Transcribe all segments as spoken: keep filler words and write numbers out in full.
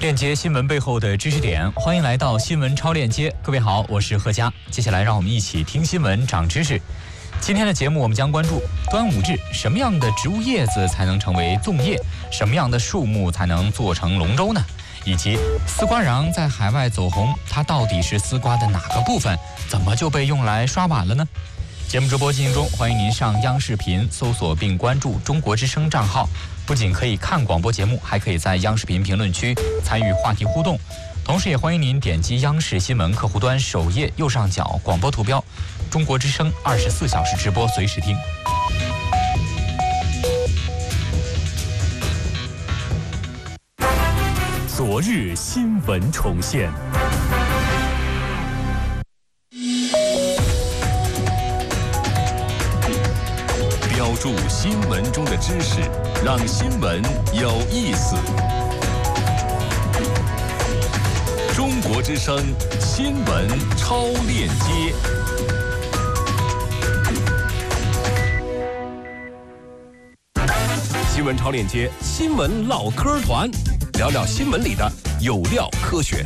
链接新闻背后的知识点，欢迎来到新闻超链接。各位好，我是贺佳。接下来让我们一起听新闻长知识。今天的节目我们将关注端午日，什么样的植物叶子才能成为粽叶？什么样的树木才能做成龙舟呢？以及丝瓜瓤在海外走红，它到底是丝瓜的哪个部分？怎么就被用来刷碗了呢？节目直播进行中，欢迎您上央视频搜索并关注中国之声账号，不仅可以看广播节目，还可以在央视频评论区参与话题互动。同时也欢迎您点击央视新闻客户端首页右上角广播图标，中国之声二十四小时直播，随时听。 昨日新闻重现。标注新闻中的知识，让新闻有意思。中国之声新闻超链接。新闻超链接，新闻唠嗑团，聊聊新闻里的有料科学。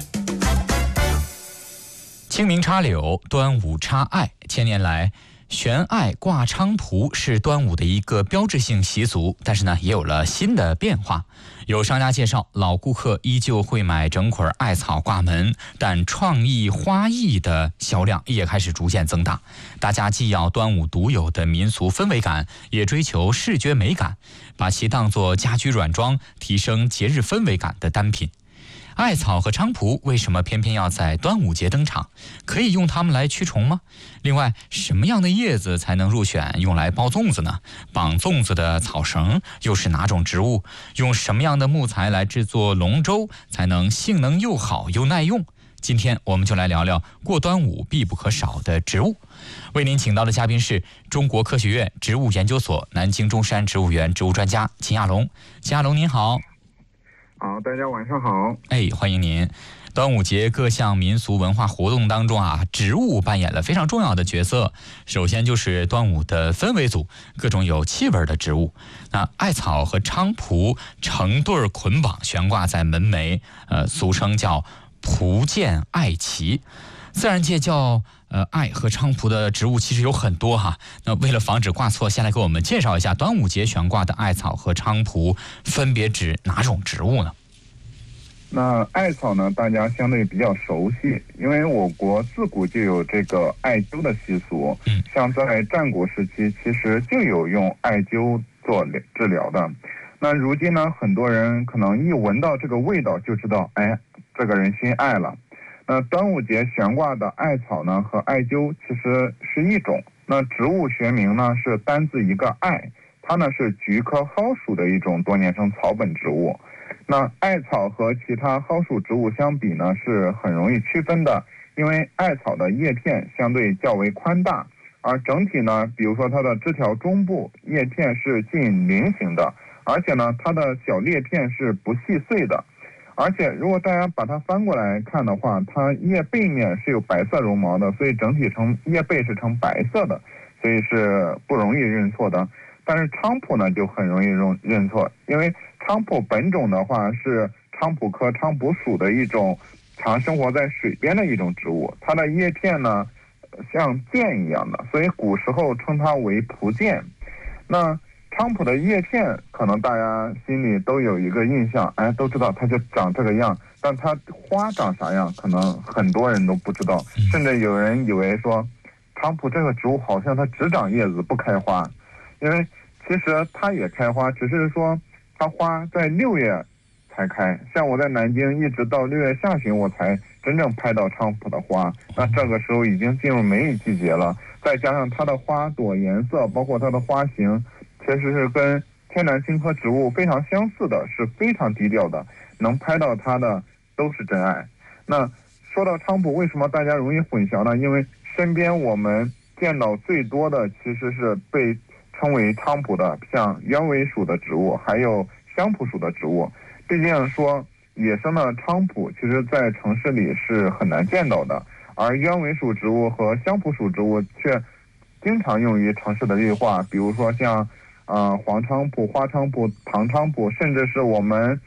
清明插柳，端午插艾，千年来悬艾挂菖蒲是端午的一个标志性习俗，但是呢，也有了新的变化。有商家介绍，老顾客依旧会买整捆艾草挂门，但创意花艺的销量也开始逐渐增大。大家既要端午独有的民俗氛围感，也追求视觉美感，把其当作家居软装，提升节日氛围感的单品。艾草和菖蒲为什么偏偏要在端午节登场？可以用它们来驱虫吗？另外，什么样的叶子才能入选用来包粽子呢？绑粽子的草绳又是哪种植物？用什么样的木材来制作龙舟才能性能又好又耐用？今天我们就来聊聊过端午必不可少的植物。为您请到的嘉宾是中国科学院植物研究所南京中山植物园植物专家秦亚龙。秦亚龙您好。 好，大家晚上好。 哎，欢迎您。端午节各项民俗文化活动当中啊，植物扮演了非常重要的角色。首先就是端午的氛围组，各种有气味的植物。那艾草和菖蒲成对捆绑悬挂在门楣，呃，俗称叫蒲剑艾旗。自然界叫呃艾和菖蒲的植物其实有很多哈。那为了防止挂错，先来给我们介绍一下端午节悬挂的艾草和菖蒲分别指哪种植物呢？ 那艾草呢，大家相对比较熟悉，因为我国自古就有这个艾灸的习俗。嗯，像在战国时期，其实就有用艾灸做治疗的。那如今呢，很多人可能一闻到这个味道就知道，哎，这个人心艾了。那端午节悬挂的艾草呢和艾灸其实是一种。那植物学名呢是单字一个艾，它呢是菊科蒿属的一种多年生草本植物。那艾草和其他蒿属植物相比呢是很容易区分的，因为艾草的叶片相对较为宽大，而整体呢，比如说它的枝条中部叶片是近菱形的，而且呢它的小裂片是不细碎的。而且如果大家把它翻过来看的话，它叶背面是有白色绒毛的，所以整体呈叶背是呈白色的，所以是不容易认错的。但是菖蒲呢就很容易认认错，因为菖蒲本种的话是菖蒲科菖蒲属的一种常生活在水边的一种植物，它的叶片呢像剑一样的，所以古时候称它为蒲剑。那菖蒲的叶片可能大家心里都有一个印象，哎，都知道它就长这个样，但它花长啥样可能很多人都不知道，甚至有人以为说菖蒲这个植物好像它只长叶子不开花，因为其实它也开花，只是说它花在六月才开，像我在南京一直到六月下旬我才真正拍到菖蒲的花，那这个时候已经进入梅雨季节了，再加上它的花朵颜色包括它的花型其实是跟天南星科植物非常相似的，是非常低调的，能拍到它的都是真爱。那说到菖蒲，为什么大家容易混淆呢？因为身边我们见到最多的其实是被称为菖蒲的，像鸢尾属的植物，还有香蒲属的植物。毕竟说野生的菖蒲，其实在城市里是很难见到的，而鸢尾属植物和香蒲属植物却经常用于城市的绿化，比如说像呃黄菖蒲、花菖蒲、唐菖蒲，甚至是我们常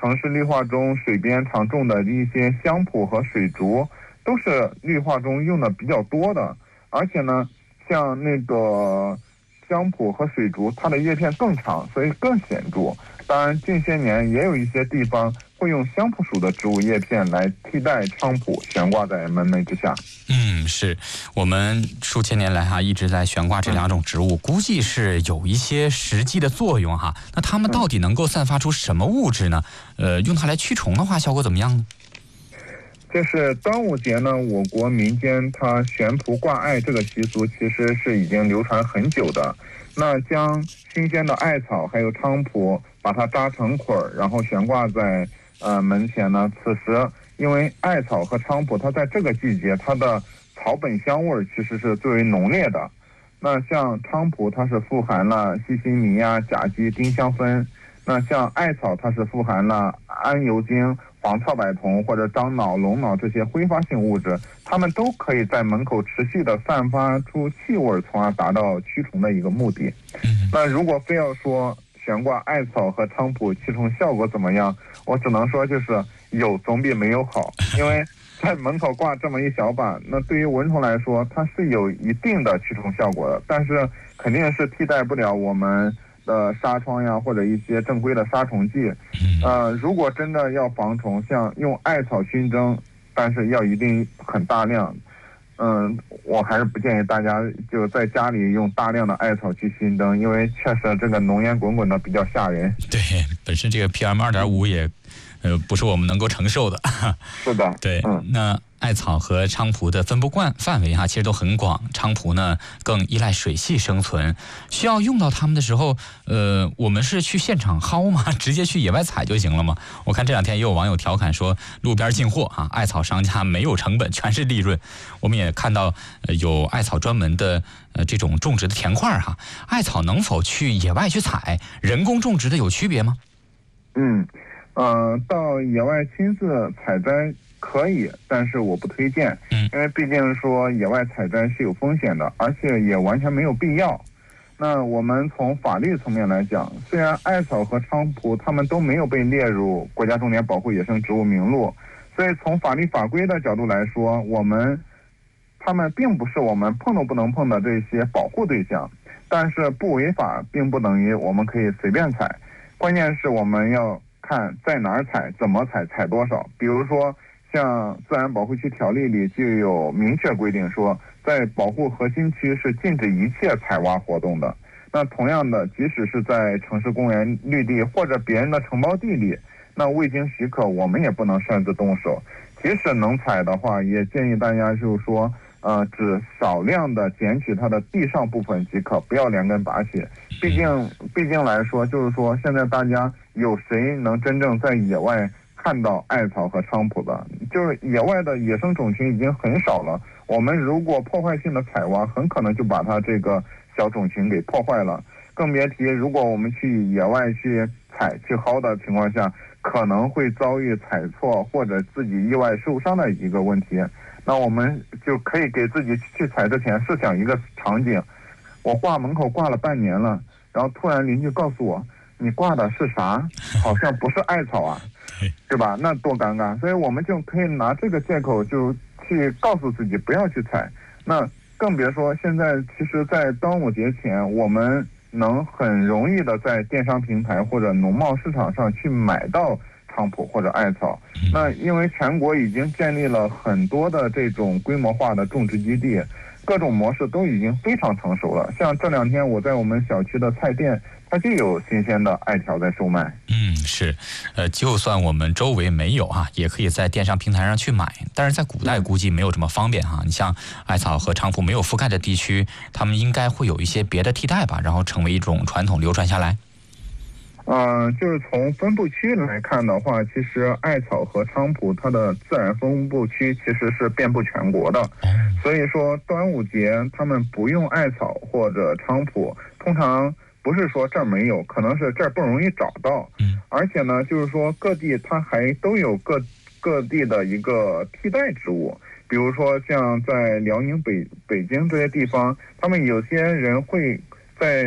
城市绿化中水边常种的一些香蒲和水竹，都是绿化中用的比较多的。而且呢，像那个香蒲和水竹，它的叶片更长，所以更显著。当然，近些年也有一些地方会用香蒲属的植物叶片来替代菖蒲，悬挂在门楣之下。 嗯，是我们数千年来哈一直在悬挂这两种植物，估计是有一些实际的作用哈。那它们到底能够散发出什么物质呢？呃，用它来驱虫的话，效果怎么样呢？ 就是端午节呢，我国民间它悬蒲挂艾这个习俗其实是已经流传很久的。那将新鲜的艾草还有菖蒲，把它扎成捆儿，然后悬挂在呃门前呢。此时，因为艾草和菖蒲它在这个季节它的草本香味其实是最为浓烈的。那像菖蒲它是富含了细辛醚啊、甲基、丁香酚。那像艾草它是富含了桉油精、黄草柏酮或者樟脑、龙脑这些挥发性物质，它们都可以在门口持续的散发出气味，从而达到驱虫的一个目的。那如果非要说悬挂艾草和菖蒲驱虫效果怎么样，我只能说就是有总比没有好。因为在门口挂这么一小把，那对于蚊虫来说它是有一定的驱虫效果的，但是肯定是替代不了我们的纱窗呀，或者一些正规的杀虫剂。呃，如果真的要防虫，像用艾草熏蒸，但是要一定很大量。嗯，我还是不建议大家就在家里用大量的艾草去熏蒸，因为确实这个浓烟滚滚的比较吓人。 对，本身这个 P M 二点五也呃不是我们能够承受的。 是的， 对， 嗯， 那艾草和菖蒲的分布范范围哈，其实都很广。菖蒲呢更依赖水系生存，需要用到它们的时候，呃，我们是去现场薅吗？直接去野外采就行了吗？我看这两天也有网友调侃说，路边进货啊，艾草商家没有成本，全是利润。我们也看到、呃、有艾草专门的呃这种种植的田块哈，艾草能否去野外去采？人工种植的有区别吗？ 嗯，呃，到野外亲自采摘可以，但是我不推荐，因为毕竟说野外采摘是有风险的，而且也完全没有必要。那我们从法律层面来讲，虽然艾草和菖蒲它们都没有被列入国家重点保护野生植物名录，所以从法律法规的角度来说，我们它们并不是我们碰都不能碰的这些保护对象。但是不违法并不等于我们可以随便采，关键是我们要看在哪儿采、怎么采、采多少。比如说像自然保护区条例里就有明确规定说，在保护核心区是禁止一切采挖活动的。那同样的，即使是在城市公园绿地或者别人的承包地里，那未经许可我们也不能擅自动手。即使能采的话，也建议大家就是说呃，只少量的捡取它的地上部分即可，不要连根拔起。毕竟毕竟来说，就是说现在大家有谁能真正在野外看到艾草和菖蒲的？就是野外的野生种群已经很少了，我们如果破坏性的采挖，很可能就把它这个小种群给破坏了。更别提如果我们去野外去采去薅的情况下，可能会遭遇采错或者自己意外受伤的一个问题。那我们就可以给自己去采之前设想一个场景，我挂门口挂了半年了，然后突然邻居告诉我，你挂的是啥？好像不是艾草啊，对吧？那多尴尬。所以我们就可以拿这个借口就去告诉自己不要去采。那更别说现在其实在端午节前，我们能很容易的在电商平台或者农贸市场上去买到菖蒲或者艾草。那因为全国已经建立了很多的这种规模化的种植基地，各种模式都已经非常成熟了。像这两天我在我们小区的菜店，它就有新鲜的艾条在售卖。 嗯，是，呃，就算我们周围没有啊，也可以在电商平台上去买。但是在古代估计没有这么方便哈、啊。你像艾草和菖蒲没有覆盖的地区，他们应该会有一些别的替代吧，然后成为一种传统流传下来。 嗯、呃，就是从分布区来看的话，其实艾草和菖蒲它的自然分布区其实是遍布全国的。所以说端午节他们不用艾草或者菖蒲，通常不是说这儿没有，可能是这儿不容易找到。而且呢，就是说各地它还都有各各地的一个替代植物。比如说像在辽宁北北京这些地方，他们有些人会在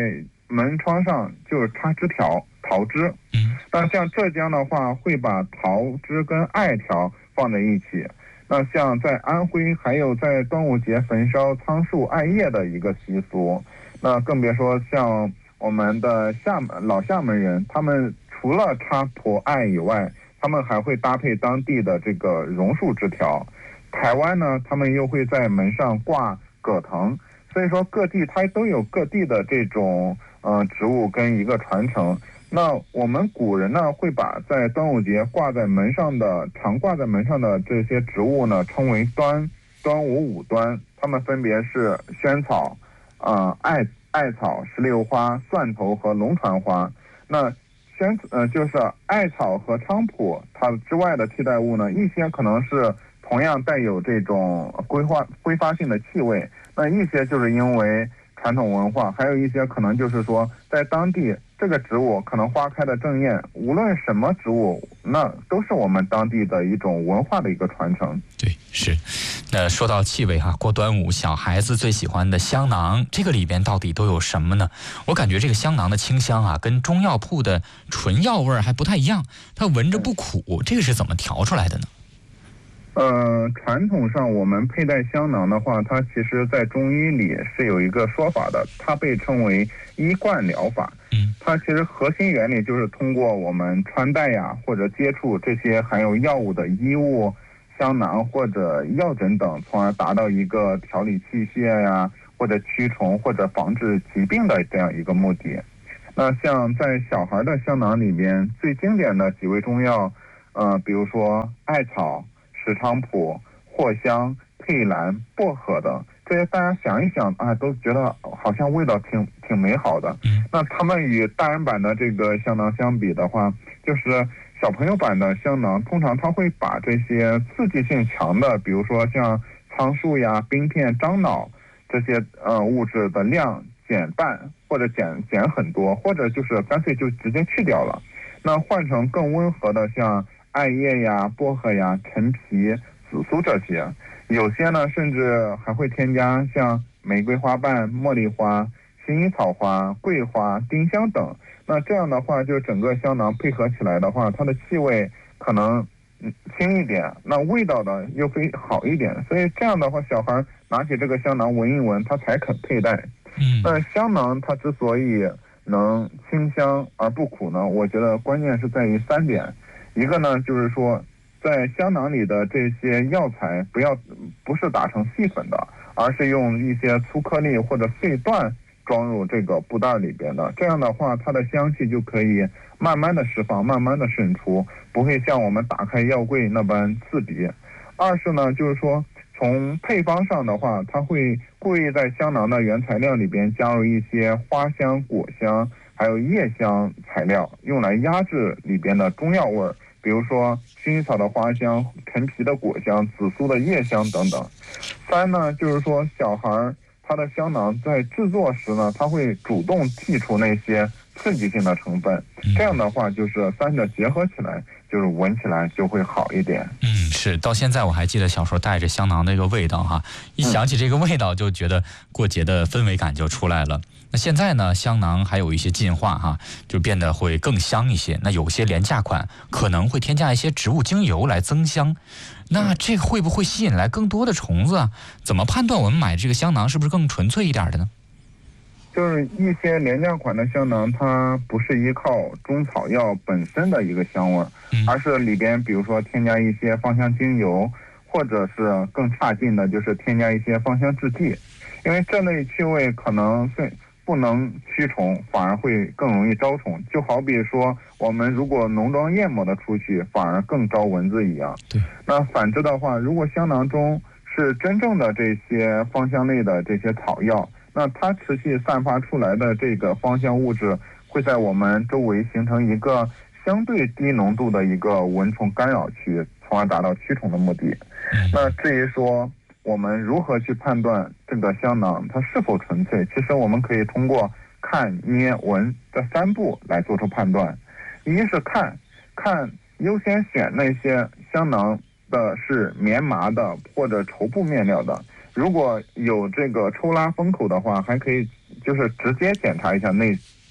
门窗上就插枝条、桃枝。 嗯， 那像浙江的话，会把桃枝跟艾条放在一起。那像在安徽，还有在端午节焚烧苍树艾叶的一个习俗。那更别说像我们的厦门老厦门人，他们除了插蒲艾以外，他们还会搭配当地的这个榕树枝条。台湾呢，他们又会在门上挂葛藤。所以说各地它都有各地的这种呃植物跟一个传承。那我们古人呢，会把在端午节挂在门上的常挂在门上的这些植物呢，称为端端午五端。它们分别是萱草、呃艾艾草、石榴花、蒜头和龙船花。那萱呃就是艾草和菖蒲，它之外的替代物呢，一些可能是同样带有这种挥发挥发性的气味，那一些就是因为传统文化，还有一些可能就是说在当地这个植物可能花开的正艳，无论什么植物，那都是我们当地的一种文化的一个传承。 对，是。那说到气味哈，过端午小孩子最喜欢的香囊，这个里边到底都有什么呢？我感觉这个香囊的清香啊，跟中药铺的纯药味还不太一样，它闻着不苦，这个是怎么调出来的呢？ 呃，传统上我们佩戴香囊的话，它其实在中医里是有一个说法的，它被称为医冠疗法。 嗯， 它其实核心原理就是通过我们穿戴呀，或者接触这些含有药物的衣物、香囊或者药枕等，从而达到一个调理器械呀，或者驱虫或者防治疾病的这样一个目的。那像在小孩的香囊里边，最经典的几味中药，呃，比如说艾草、石菖蒲、藿香、佩兰、薄荷等，这些大家想一想啊，都觉得好像味道挺挺美好的。那他们与大人版的这个香囊相比的话，就是小朋友版的香囊，通常它会把这些刺激性强的，比如说像苍术呀、冰片、樟脑这些呃物质的量减半，或者减减很多，或者就是干脆就直接去掉了。那换成更温和的，像艾叶呀、薄荷呀、陈皮、紫苏这些，有些呢甚至还会添加像玫瑰花瓣、茉莉花、薰衣草花、桂花、丁香等。那这样的话，就整个香囊配合起来的话，它的气味可能轻一点，那味道呢又会好一点。所以这样的话，小孩拿起这个香囊闻一闻，他才肯佩戴。 嗯， 那香囊它之所以能清香而不苦呢，我觉得关键是在于三点。一个呢，就是说，在香囊里的这些药材不要不是打成细粉的，而是用一些粗颗粒或者碎段装入这个布袋里边的。这样的话，它的香气就可以慢慢的释放，慢慢的渗出，不会像我们打开药柜那般刺鼻。二是呢，就是说从配方上的话，它会故意在香囊的原材料里边加入一些花香、果香还有叶香材料，用来压制里边的中药味儿。比如说薰衣草的花香、陈皮的果香、紫苏的叶香等等。三呢，就是说小孩他的香囊在制作时呢，他会主动剔除那些刺激性的成分，这样的话就是三者结合起来，就是闻起来就会好一点。 嗯，是，到现在我还记得小时候带着香囊那个味道哈，一想起这个味道就觉得过节的氛围感就出来了。那现在呢，香囊还有一些进化哈，就变得会更香一些。那有些廉价款可能会添加一些植物精油来增香，那这会不会吸引来更多的虫子啊？怎么判断我们买这个香囊是不是更纯粹一点的呢？ 就是一些廉价款的香囊，它不是依靠中草药本身的一个香味，嗯、而是里边比如说添加一些芳香精油，或者是更差劲的，就是添加一些芳香制剂。因为这类气味可能是不能驱虫，反而会更容易招虫。就好比说，我们如果浓妆艳抹的出去，反而更招蚊子一样。 对。 那反之的话，如果香囊中是真正的这些芳香类的这些草药，那它持续散发出来的这个芳香物质，会在我们周围形成一个相对低浓度的一个蚊虫干扰区，从而达到驱虫的目的。那至于说我们如何去判断这个香囊它是否纯粹，其实我们可以通过看、捏、闻这三步来做出判断。一是看，看优先选那些香囊的是棉麻的或者绸布面料的，如果有这个抽拉封口的话，还可以就是直接检查一下内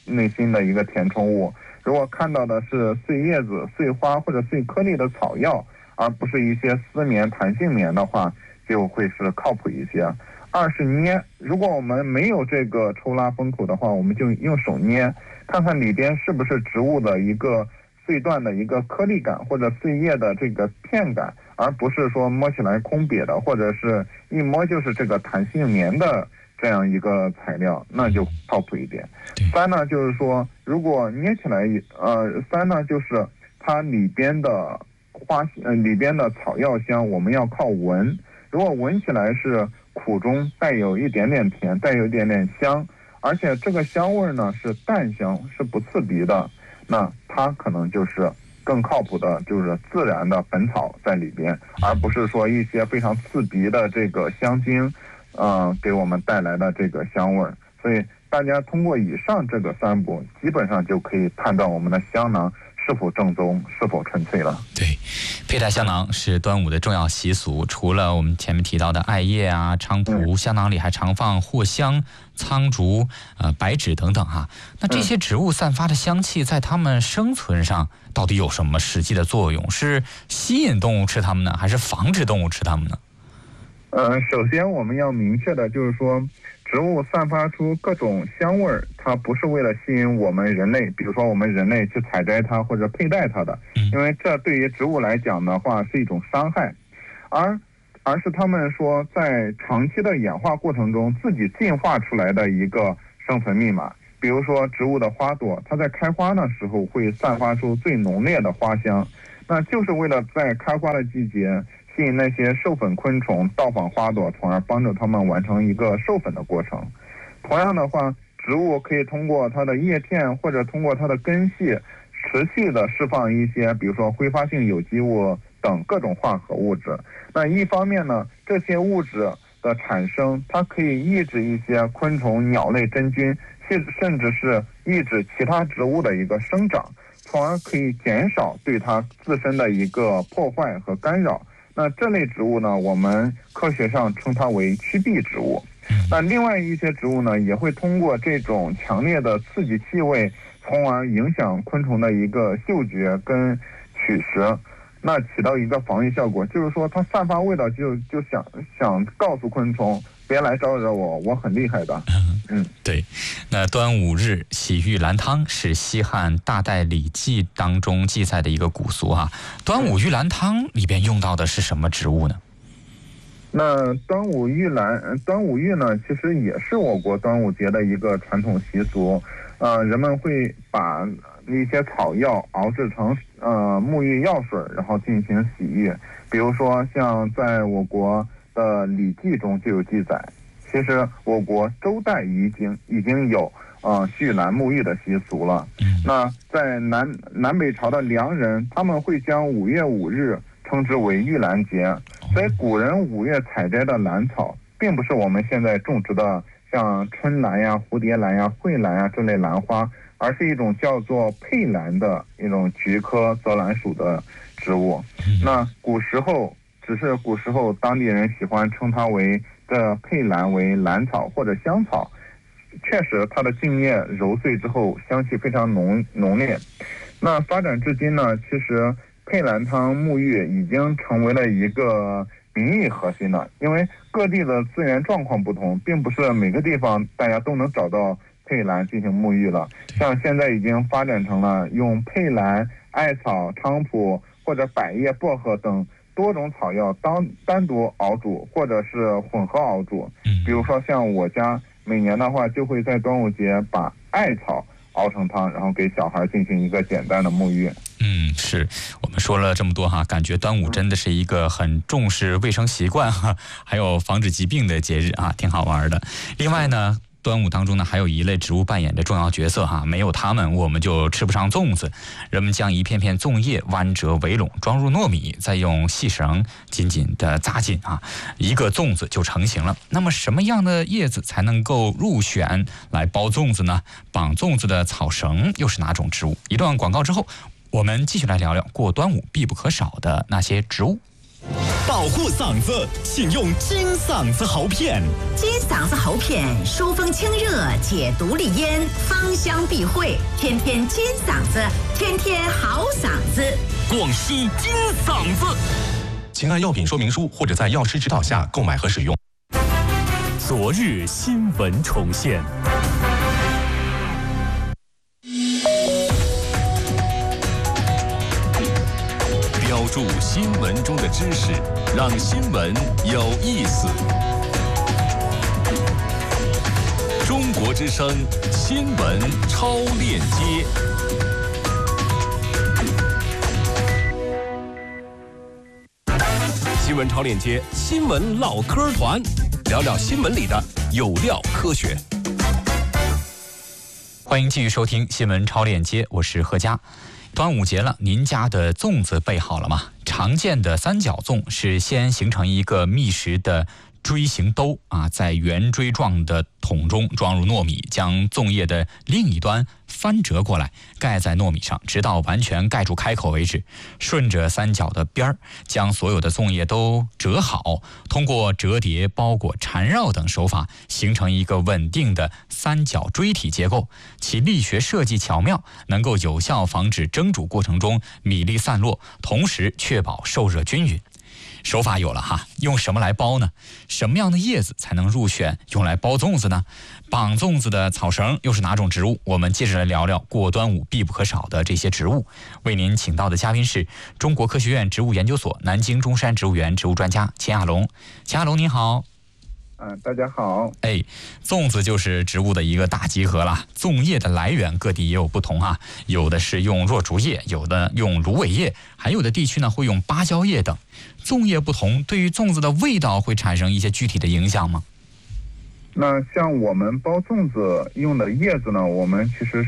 内心的一个填充物。如果看到的是碎叶子、碎花或者碎颗粒的草药，而不是一些丝棉、弹性棉的话，就会是靠谱一些。二是捏，如果我们没有这个抽拉封口的话，我们就用手捏，看看里边是不是植物的一个碎断的一个颗粒感或者碎叶的这个片感，而不是说摸起来空瘪的，或者是一摸就是这个弹性棉的这样一个材料，那就靠谱一点。三呢，就是说如果捏起来，呃，三呢就是它里边的花呃里边的草药香，我们要靠闻。如果闻起来是苦中带有一点点甜，带有一点点香，而且这个香味呢是淡香，是不刺鼻的，那它可能就是更靠谱的，就是自然的本草在里边，而不是说一些非常刺鼻的这个香精，嗯、呃，给我们带来的这个香味。所以大家通过以上这个三步，基本上就可以判断我们的香囊是否正宗，是否纯粹了。 对，佩戴香囊是端午的重要习俗。除了我们前面提到的艾叶啊、菖蒲，香囊里还常放藿香、苍竹、呃白芷等等哈。那这些植物散发的香气，在它们生存上到底有什么实际的作用？是吸引动物吃它们呢，还是防止动物吃它们呢？ 呃，首先我们要明确的就是说，植物散发出各种香味儿，它不是为了吸引我们人类，比如说我们人类去采摘它或者佩戴它的，因为这对于植物来讲的话是一种伤害，而而是他们说在长期的演化过程中自己进化出来的一个生存密码。比如说植物的花朵，它在开花的时候会散发出最浓烈的花香，那就是为了在开花的季节吸引那些授粉昆虫到访花朵，从而帮助它们完成一个授粉的过程。同样的话，植物可以通过它的叶片或者通过它的根系持续的释放一些，比如说挥发性有机物等各种化合物质。那一方面呢，这些物质的产生，它可以抑制一些昆虫、鸟类、真菌，甚甚至是抑制其他植物的一个生长，从而可以减少对它自身的一个破坏和干扰。那这类植物呢，我们科学上称它为趋避植物。那另外一些植物呢，也会通过这种强烈的刺激气味，从而影响昆虫的一个嗅觉跟取食，那起到一个防御效果。就是说，它散发味道就就想想告诉昆虫，别来招惹我，我很厉害的。嗯， 对。那端午日洗玉兰汤是西汉大代礼记当中记载的一个古俗啊。端午玉兰汤里边用到的是什么植物呢？ 那端午玉兰，端午玉呢，其实也是我国端午节的一个传统习俗。呃，人们会把一些草药熬制成呃沐浴药水，然后进行洗浴。比如说，像在我国的《礼记》中就有记载。其实我国周代已经已经有呃蓄兰沐浴的习俗了。那在南南北朝的梁人，他们会将五月五日称之为玉兰节。所以古人五月采摘的兰草，并不是我们现在种植的像春兰呀、蝴蝶兰呀、蕙兰呀这类兰花，而是一种叫做佩兰的一种菊科泽兰属的植物。那古时候只是古时候当地人喜欢称它为这佩兰为兰草或者香草，确实它的茎叶揉碎之后香气非常浓浓烈。那发展至今呢，其实佩兰汤沐浴已经成为了一个民意核心了，因为各地的资源状况不同，并不是每个地方大家都能找到佩兰进行沐浴了。像现在已经发展成了用佩兰、艾草、菖蒲或者百叶、薄荷等多种草药当单独熬煮，或者是混合熬煮。比如说像我家每年的话，就会在端午节把艾草熬成汤，然后给小孩进行一个简单的沐浴。 嗯，是我们说了这么多哈，感觉端午真的是一个很重视卫生习惯哈，还有防止疾病的节日啊，挺好玩的。另外呢，端午当中呢，还有一类植物扮演着重要角色哈，没有它们我们就吃不上粽子。人们将一片片粽叶弯折围拢，装入糯米，再用细绳紧紧的扎紧啊，一个粽子就成型了。那么什么样的叶子才能够入选来包粽子呢？绑粽子的草绳又是哪种植物？一段广告之后，我们继续来聊聊过端午必不可少的那些植物。 保护嗓子，请用金嗓子喉片。 金嗓子喉片疏风清热，解毒利咽，芳香避秽，天天金嗓子，天天好嗓子。 广西金嗓子， 请按药品说明书或者在药师指导下购买和使用。 昨日新闻重现。 标注新闻中的知识，让新闻有意思。中国之声新闻超链接。 新闻超链接，新闻唠嗑团，聊聊新闻里的有料科学。 欢迎继续收听新闻超链接，我是何佳。端午节了，您家的粽子备好了吗？常见的三角粽是先形成一个密实的锥形兜啊，在圆锥状的桶中装入糯米，将粽叶的另一端翻折过来，盖在糯米上，直到完全盖住开口为止。顺着三角的边儿，将所有的粽叶都折好，通过折叠、包裹、缠绕等手法，形成一个稳定的三角锥体结构。其力学设计巧妙，能够有效防止蒸煮过程中米粒散落，同时确保受热均匀。手法有了哈，用什么来包呢？什么样的叶子才能入选用来包粽子呢？绑粽子的草绳又是哪种植物？我们接着来聊聊过端午必不可少的这些植物。为您请到的嘉宾是中国科学院植物研究所南京中山植物园植物专家钱亚龙。钱亚龙您好。 嗯、呃，大家好。 哎，粽子就是植物的一个大集合啦。粽叶的来源各地也有不同啊，有的是用若竹叶，有的用芦苇叶，还有的地区呢会用芭蕉叶等。粽叶不同，对于粽子的味道会产生一些具体的影响吗？ 那像我们包粽子用的叶子呢，我们其实